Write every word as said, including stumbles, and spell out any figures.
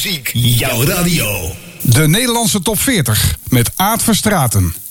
Ziek, jouw radio. De Nederlandse top veertig met Aad Verstraeten.